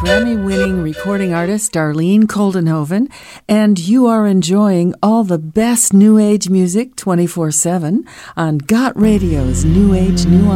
Grammy-winning recording artist Darlene Koldenhoven, and you are enjoying all the best New Age music 24/7 on Got Radio's New Age Nuance.